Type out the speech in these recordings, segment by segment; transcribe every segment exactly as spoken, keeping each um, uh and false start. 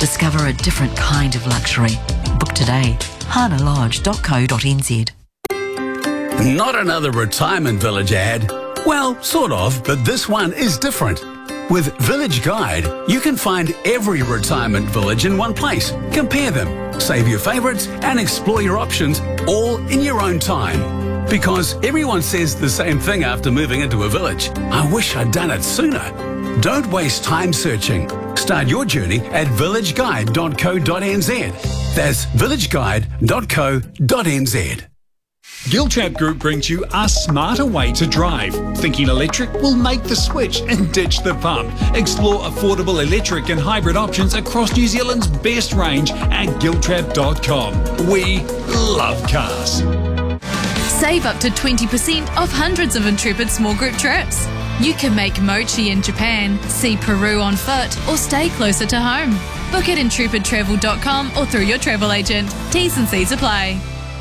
Discover a different kind of luxury. Book today. hana lodge dot co dot n z. Not another retirement village ad. Well, sort of, but this one is different. With Village Guide, you can find every retirement village in one place. Compare them, save your favourites, and explore your options all in your own time. Because everyone says the same thing after moving into a village. I wish I'd done it sooner. Don't waste time searching. Start your journey at village guide dot co dot n z. That's village guide dot co dot n z. Giltrap Group brings you a smarter way to drive. Thinking electric? Will make the switch and ditch the pump. Explore affordable electric and hybrid options across New Zealand's best range at giltrap dot com. We love cars. Save up to twenty percent off hundreds of Intrepid small group trips. You can make mochi in Japan, see Peru on foot, or stay closer to home. Book at intrepid travel dot com or through your travel agent. T's and C's apply.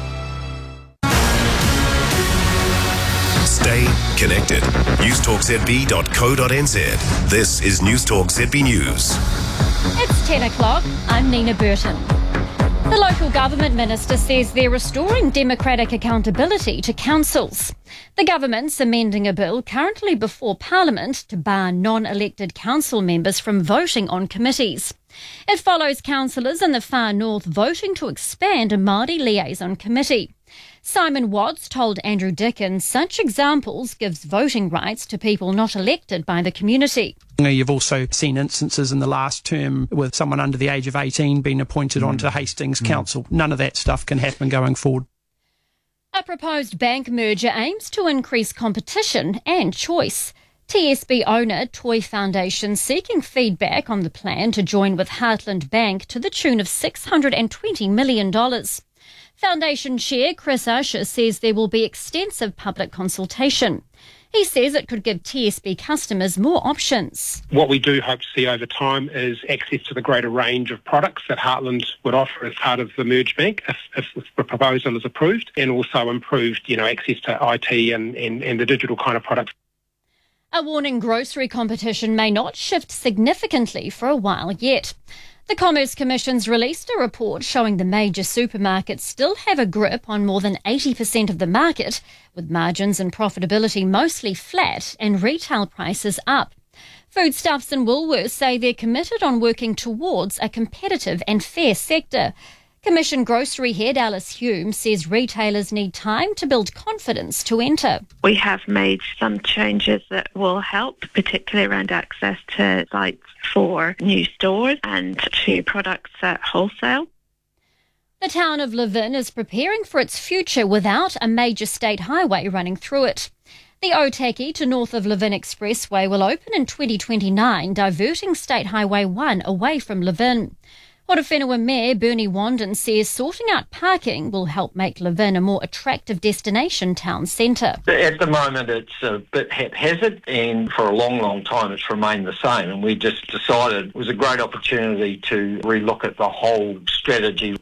Stay connected. newstalk z b dot co dot n z. This is Newstalk Z B News. It's ten o'clock. I'm Nina Burton. The local government minister says they're restoring democratic accountability to councils. The government's amending a bill currently before Parliament to bar non-elected council members from voting on committees. It follows councillors in the far north voting to expand a Māori liaison committee. Simon Watts told Andrew Dickens such examples gives voting rights to people not elected by the community. You've also seen instances in the last term with someone under the age of eighteen being appointed mm. onto Hastings mm. Council. None of that stuff can happen going forward. A proposed bank merger aims to increase competition and choice. T S B owner Toy Foundation seeking feedback on the plan to join with Heartland Bank to the tune of six hundred twenty million dollars. Foundation Chair Chris Usher says there will be extensive public consultation. He says it could give T S B customers more options. What we do hope to see over time is access to the greater range of products that Heartland would offer as part of the merged bank if, if the proposal is approved, and also improved, you know, access to I T and, and, and the digital kind of products. A warning grocery competition may not shift significantly for a while yet. The Commerce Commission's released a report showing the major supermarkets still have a grip on more than eighty percent of the market, with margins and profitability mostly flat and retail prices up. Foodstuffs and Woolworths say they're committed on working towards a competitive and fair sector. Commission grocery head Alice Hume says retailers need time to build confidence to enter. We have made some changes that will help, particularly around access to sites for new stores and to products at wholesale. The town of Levin is preparing for its future without a major state highway running through it. The Otaki to north of Levin Expressway will open in twenty twenty-nine, diverting State Highway one away from Levin. Horowhenua Mayor Bernie Wanden says sorting out parking will help make Levin a more attractive destination town centre. At the moment it's a bit haphazard, and for a long, long time it's remained the same, and we just decided it was a great opportunity to relook at the whole strategy.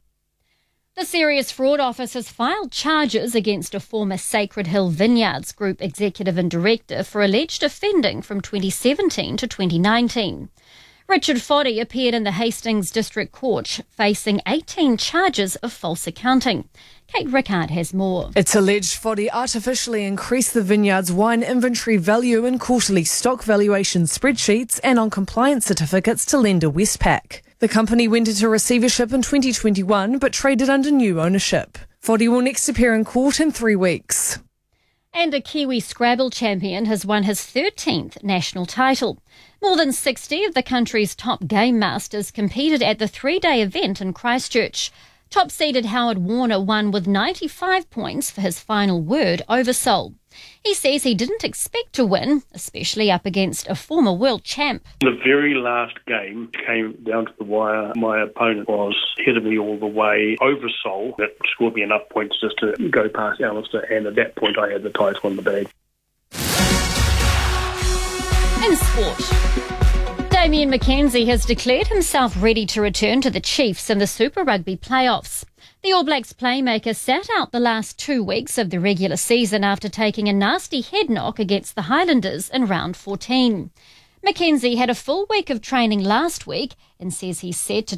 The Serious Fraud Office has filed charges against a former Sacred Hill Vineyards Group executive and director for alleged offending from twenty seventeen to twenty nineteen. Richard Foddy appeared in the Hastings District Court facing eighteen charges of false accounting. Kate Rickard has more. It's alleged Foddy artificially increased the vineyard's wine inventory value in quarterly stock valuation spreadsheets and on compliance certificates to lender Westpac. The company went into receivership in twenty twenty-one but traded under new ownership. Foddy will next appear in court in three weeks. And a Kiwi Scrabble champion has won his thirteenth national title. More than sixty of the country's top game masters competed at the three-day event in Christchurch. Top-seeded Howard Warner won with ninety-five points for his final word over Seoul. He says he didn't expect to win, especially up against a former world champ. The very last game came down to the wire. My opponent was ahead of me all the way over Seoul. That scored me enough points just to go past Alistair, and at that point I had the title in the bag. In sport, Damian McKenzie has declared himself ready to return to the Chiefs in the Super Rugby playoffs. The All Blacks playmaker sat out the last two weeks of the regular season after taking a nasty head knock against the Highlanders in round fourteen. McKenzie had a full week of training last week and says he's set to